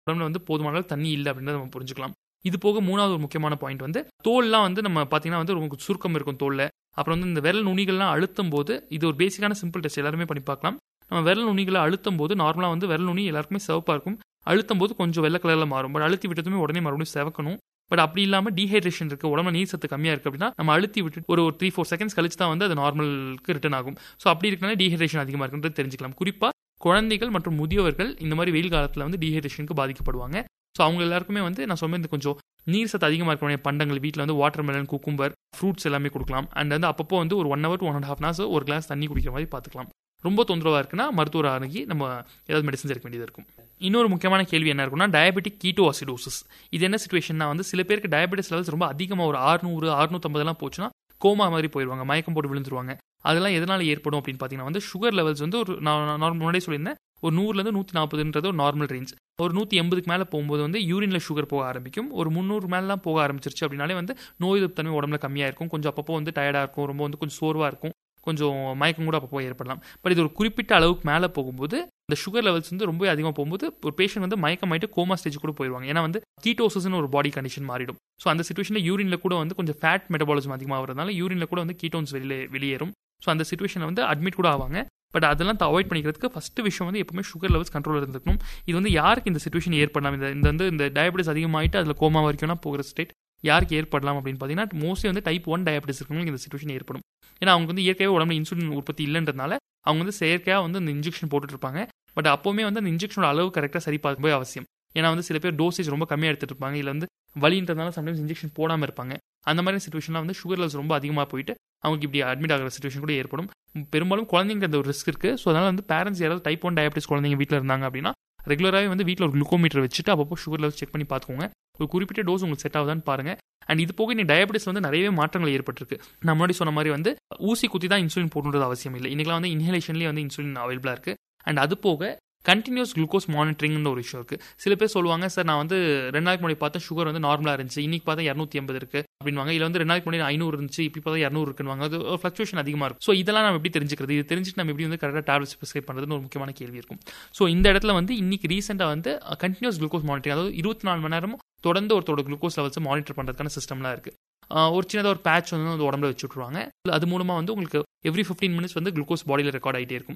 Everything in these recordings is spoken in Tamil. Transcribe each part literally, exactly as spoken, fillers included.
உடம்புல வந்து போதுமான அளவு தண்ணி இல்லை அப்படின்றத நம்ம புரிஞ்சுக்கலாம். இது போக மூணாவது ஒரு முக்கியமான பாயிண்ட் வந்து தோல்லாம் வந்து நம்ம பார்த்தீங்கன்னா வந்து ரொம்ப சுருக்கம் இருக்கும் தோல்ல. அப்புறம் வந்து இந்த விரல் நுனிகள்லாம் அழுத்தும் போது இது ஒரு பேசிக்கான சிம்பிள் டெஸ்ட் எல்லாருமே பண்ணி பார்க்கலாம். நம்ம விரல் நுனிகளை அழுத்தும் போது நார்மலாக வந்து விரல் நுனி எல்லாருக்குமே சிவப்பாக இருக்கும். அழுத்தும் போது கொஞ்சம் வெள்ளை கலரில் மாறும். பட் அழுத்தி விட்டதுமே உடனே மறுபடியும் சிவக்கணும். பட் அப்படி இல்லாமல் டீஹைட்ரேஷன் இருக்குது, உடம்புல நீர் சத்து கம்மியாக இருக்குது அப்படின்னா நம்ம அழுத்தி விட்டு ஒரு த்ரீ ஃபோர் செகண்ட்ஸ் கழிச்சு தான் வந்து அது நார்மலுக்கு ரிட்டர்ன் ஆகும். ஸோ அப்படி இருக்கனால டீஹைட்ரேஷன் அதிகமாக இருக்குன்றது தெரிஞ்சுக்கலாம். குறிப்பாக குழந்தைகள் மற்றும் முதியவர்கள் இந்த மாதிரி வெயில் காலத்தில் வந்து டீஹைட்ரேஷனுக்கு பாதிக்கப்படுவாங்க. ஸோ அவங்க எல்லாருக்குமே வந்து நான் சொன்ன இந்த கொஞ்சம் நீர் சத்து அதிகமாக இருக்கக்கூடிய பண்டங்கள் வீட்டில் வந்து வாட்டர் மெலன், குக்கும்பர், ஃப்ரூட்ஸ் எல்லாமே கொடுக்கலாம். அண்ட் வந்து அப்பப்போ வந்து ஒரு one hour one and half hours ஒரு கிளாஸ் தண்ணி குடிக்கிற மாதிரி பார்த்துக்கலாம். ரொம்ப தொந்தரவாக இருக்குன்னா மருத்துவர் அணுகி நம்ம ஏதாவது மெடிசன்ஸ் எடுக்க வேண்டியது இருக்கும். இன்னொரு முக்கியமான கேள்வி என்ன இருக்குன்னா டயபெட்டிக் கீட்டோ அசிடோசிஸ். இது என்ன சிச்சுவேஷன்னா வந்து சில பேருக்கு டயபெட்டிஸ் லெவல்ஸ் ரொம்ப அதிகமாக ஒரு அறுநூறு அறுநூத்தம்பதுலாம் போச்சுன்னா கோமா மாதிரி போயிடுவாங்க, மயக்கம் போட்டு விழுந்துருவாங்க. அதெல்லாம் எதனால் ஏற்படும் அப்படின்னு பார்த்தீங்கன்னா வந்து சுகர் லெவல்ஸ் வந்து ஒரு நான் முன்னாடியே சொல்லியிருந்தேன் ஒரு நூறுலேருந்து நூற்றி நாற்பதுன்றது ஒரு நார்மல் ரேஞ்ச். ஒரு நூற்றி எண்பதுக்கு மேலே போகும்போது வந்து யூரினில் சுகர் போக ஆரம்பிக்கும். ஒரு முந்நூறு மேலாம் போக ஆரம்பிச்சிருச்சு அப்படின்னாலே வந்து நோய் எதிர்ப்பு தன்மை உடம்புல கம்மியாக இருக்கும். கொஞ்சம் அப்பப்போ வந்து டயர்டாக இருக்கும், ரொம்ப வந்து கொஞ்சம் சோர்வாக இருக்கும், கொஞ்சம் மயக்கம் கூட அப்பப்போ ஏற்படலாம். பட் இது ஒரு குறிப்பிட்ட அளவுக்கு மேலே போகும்போது இந்த சுகர் லெவல்ஸ் வந்து ரொம்ப அதிகமாக போகும்போது ஒரு பேஷண்ட் வந்து மயக்கமாயிட்டு கோமா ஸ்டேஜ் கூட போயிடுவாங்க. ஏன்னா வந்து கீட்டோசிஸ்னு ஒரு பாடி கண்டிஷன் மாறிடும். ஸோ அந்த சிச்சுவேஷனில் யூரினில் கூட வந்து கொஞ்சம் ஃபேட் மெட்டபாலிசம் அதிகமாக வரதுனால யூரினில் கூட வந்து கீட்டோன்ஸ் வெளியே வெளியேறும். ஸோ அந்த சிச்சுவேஷனில் வந்து அட்மிட் கூட ஆவாங்க. பட் அதெல்லாம் அவாய்ட் பண்ணிக்கிறதுக்கு ஃபர்ஸ்ட் விஷயம் வந்து எப்பவுமே சுகர் லெவல்ஸ் கண்ட்ரோல் இருந்துக்கணும். இது வந்து யாருக்கு இந்த சிச்சுவேஷன் ஏற்படலாம், இந்த இந்த வந்து இந்த டயபெட்டிஸ் அதிகமாகிட்டு அதில் கோமா வரைக்கும்னா போகிற ஸ்டேட் யாருக்கு ஏற்படலாம் அப்படின்னு பார்த்தீங்கன்னா மோஸ்ட்லி வந்து டைப் ஒன் டயபெட்டிஸ் இருக்கவங்களுக்கு இந்த சிச்சுவேஷன் ஏற்படும். ஏன்னா அவங்க வந்து இயற்கையாக உடம்புல இன்சுலின் உற்பத்தி இல்லைன்றதுனால அவங்க வந்து செயற்கையாக வந்து அந்த இன்ஜெக்ஷன் போட்டுட்டு இருப்பாங்க. பட் அப்போவுமே வந்து அந்த இன்ஜெக்ஷனோட அளவு கரெக்டாக சரி பார்க்க போய் அவசியம். ஏன்னா வந்து சில பேர் டோசேஜ் ரொம்ப கம்மியாக எடுத்துட்டு இருப்பாங்க, இல்லை வந்து வலின்றதுனால சம்டைம்ஸ் இன்ஜெக்ஷன் போடாமல் இருப்பாங்க. அந்த மாதிரி சிச்சுவேஷன்லாம் வந்து சுகர் லெவல்ஸ் ரொம்ப அதிகமாக போயிட்டு அவங்களுக்கு இப்படி அட்மிட் ஆகிற சிச்சுவேஷன் கூட ஏற்படும். பெரும்பாலும் குழந்தைங்க அந்த ஒரு ரிஸ்க் இருக்குது. ஸோ அதனால் வந்து பேரண்ட்ஸ் யாராவது டைப் ஒன் டயபெட்டிஸ் குழந்தைங்க வீட்டில் இருந்தாங்க அப்படின்னா ரெகுலராகவே வந்து வீட்டில் ஒரு குளுக்கோமீட்டர் வச்சுட்டு அப்பப்போ சுகர் லெவல்ஸ் செக் பண்ணி பார்த்துக்கோங்க. ஒரு குறிப்பிட்ட டோஸ் உங்களுக்கு செட் ஆகுதான்னு பாருங்கள். அண்ட் இது போக இன்னைக்கு டயபெட்டிஸ் வந்து நிறையவே மாற்றங்கள் ஏற்பட்டிருக்கு. நான் முன்னாடி சொன்ன மாதிரி வந்து ஊசி குத்தி தான் இன்சுலின் போடுறது அவசியம் இல்லை. இன்றைக்கெலாம் வந்து இன்ஹலேஷன்லேயே வந்து இன்சுலின் அவைலபிளாக இருக்குது. அண்ட் அது போக கண்டினியூஸ் குளுக்கோஸ் மானிட்டரிங்னு ஒரு விஷயம் இருக்குது. சில பேர் சொல்லுவாங்க, சார் நான் வந்து ரெண்டு நாளைக்கு முன்னாடி பார்த்தா சுகர் வந்து நார்மலாக இருந்துச்சு, இன்னைக்கு பார்த்தா இரநூத்தி எண்பது இருக்குது அப்படின்வாங்க. இல்லை வந்து ரெண்டு நாளைக்கு முன்னாடி ஐநூறு இருந்துச்சு, இப்போ பார்த்தா இரநூறு இருக்குன்னு. அது ஒரு ஃப்ளக்சுவேஷன் அதிகமாக இருக்கும். ஸோ இதெல்லாம் நம்ம எப்படி தெரிஞ்சுக்கிறது, இது தெரிஞ்சுட்டு நம்ம எப்படி வந்து கரெக்டாக டேப்லெட்ஸ் ப்ரிஸ்கிரைப் பண்ணுறதுன்னு ஒரு முக்கியமான கேள்வி இருக்கும். ஸோ இந்த இடத்துல வந்து இன்னைக்கு ரீசெண்டாக வந்து கண்டினியூஸ் குளுக்கோஸ் மானிட்டரிங், அதாவது இருபத்தி நாலு மணி நேரமும் தொடர்ந்து ஒருத்தோட குளுக்கோஸ் லெவல்ஸை மானிட்டர் பண்ணுறதுக்கான சிஸ்டம்லாம் இருக்குது. ஒரு சின்னதாக ஒரு பேட்ச் வந்து அந்த உடம்புல வச்சு விட்ருவாங்க. அது மூலமாக வந்து உங்களுக்கு எவ்ரி ஃபிஃப்டீன் மினிட்ஸ் வந்து குளுக்கோஸ் பாடியில் ரெக்கார்ட் ஆகிட்டே இருக்கும்.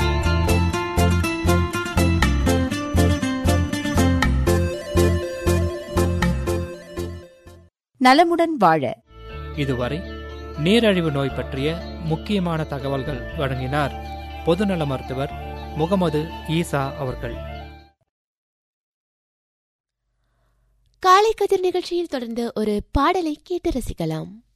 நலமுடன் வாழ இதுவரை நீரிழிவு நோய் பற்றிய முக்கியமான தகவல்கள் வழங்கினார் பொதுநல மருத்துவர் முகமது ஈசா அவர்கள். காலை கதிர் நிகழ்ச்சியில் தொடர்ந்து ஒரு பாடலை கேட்டு ரசிக்கலாம்.